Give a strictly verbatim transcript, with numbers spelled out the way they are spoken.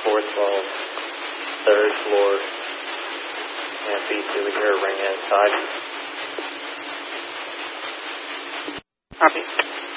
four twelve, third floor, and B two, we hear a ring inside. Copy.